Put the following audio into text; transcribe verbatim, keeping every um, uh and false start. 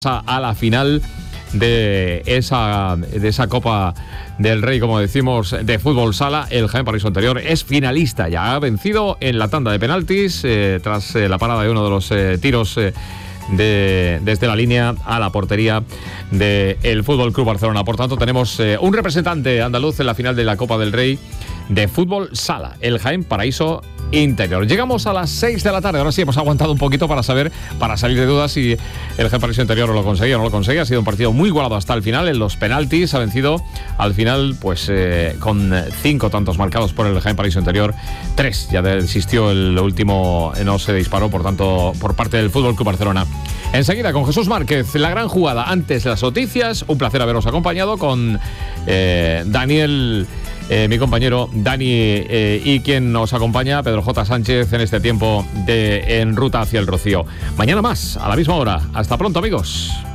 a la final de esa, de esa Copa del Rey, como decimos, de fútbol sala. El Jaén Paraíso Anterior es finalista, ya ha vencido en la tanda de penaltis eh, tras eh, la parada de uno de los eh, tiros eh, de, desde la línea a la portería del Fútbol Club Barcelona. Por tanto, tenemos eh, un representante andaluz en la final de la Copa del Rey de fútbol sala, el Jaén Paraíso Interior. Llegamos a las seis de la tarde. Ahora sí hemos aguantado un poquito para saber, para salir de dudas si el Jaén Paraíso Interior lo conseguía o no lo conseguía. Ha sido un partido muy igualado hasta el final. En los penaltis ha vencido al final, pues eh, con cinco tantos marcados por el Jaén Paraíso Interior. Tres ya desistió, el último no se disparó, por tanto, por parte del Fútbol Club Barcelona. Enseguida con Jesús Márquez, la gran jugada. Antes las noticias, un placer haberos acompañado con eh, Daniel, eh, mi compañero Dani, eh, y quien nos acompaña, Pedro J. Sánchez, en este tiempo de En Ruta hacia el Rocío. Mañana más, a la misma hora. Hasta pronto, amigos.